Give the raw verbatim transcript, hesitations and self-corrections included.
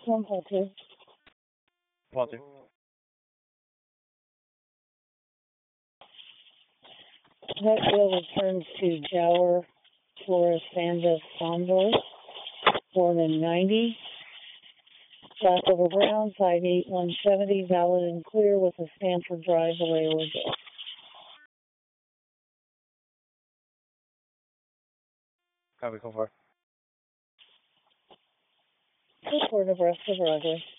One call two. Walter. Huckville returns to Jower Flores Sandus Condor, born in ninety. Back over Brown, side eight one seventy, valid and clear with a Stanford Drive away with it. Copy, go for. Report abreast of Rogers.